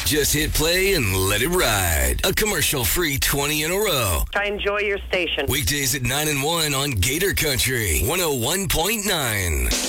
Just hit play and let it ride. A commercial-free 20 in a row. I enjoy your station. Weekdays at 9 and 1 on Gator Country 101.9.